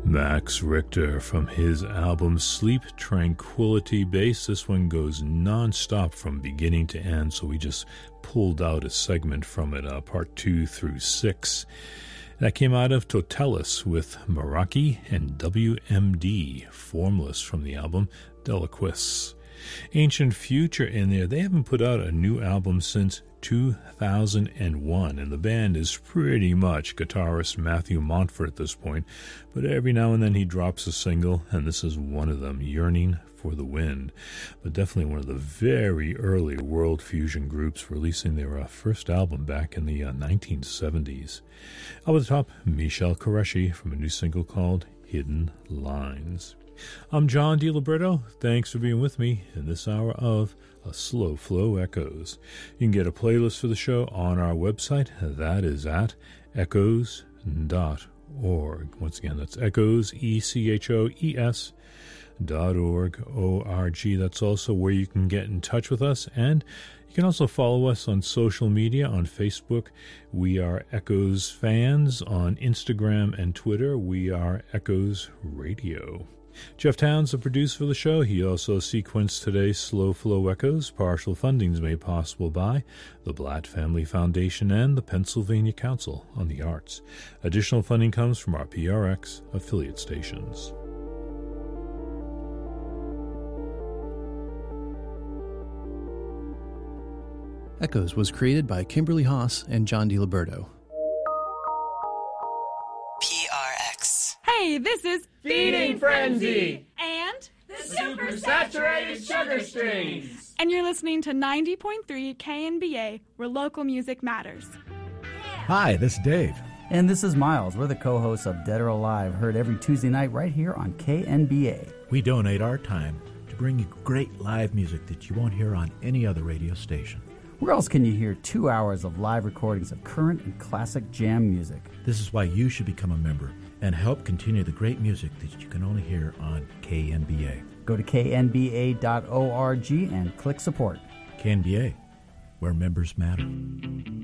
Max Richter from his album Sleep Tranquility Bass. This one goes non-stop from beginning to end, so we just pulled out a segment from it, part 2 through 6. That came out of Totalis with Meraki and WMD, Formless from the album Deliquis. Ancient Future in there. They haven't put out a new album since 2001, and the band is pretty much guitarist Matthew Montfort at this point, but every now and then he drops a single, and this is one of them, Yearning for the Wind. But definitely one of the very early world fusion groups, releasing their first album back in the 1970s. Up at the top, Michel Qureshi from a new single called Hidden Lines. I'm John DiLiberto. Thanks for being with me in this hour of A Slow Flow Echoes. You can get a playlist for the show on our website. That is at echoes.org. Once again, that's echoes, ECHOES.org, O-R-G. That's also where you can get in touch with us, and you can also follow us on social media. On Facebook, we are Echoes Fans. On Instagram and Twitter, we are Echoes Radio. Jeff Towns, the producer for the show. He also sequenced today's Slow Flow Echoes. Partial funding is made possible by the Blatt Family Foundation and the Pennsylvania Council on the Arts. Additional funding comes from our PRX affiliate stations. Echoes was created by Kimberly Haas and John DiLiberto. PRX. Hey, this is Feeding Frenzy and the Super Saturated Sugar Strings. And you're listening to 90.3 KNBA, where local music matters. Hi, this is Dave. And this is Miles. We're the co-hosts of Dead or Alive, heard every Tuesday night right here on KNBA. We donate our time to bring you great live music that you won't hear on any other radio station. Where else can you hear 2 hours of live recordings of current and classic jam music? This is why you should become a member and help continue the great music that you can only hear on KNBA. Go to knba.org and click support. KNBA, where members matter.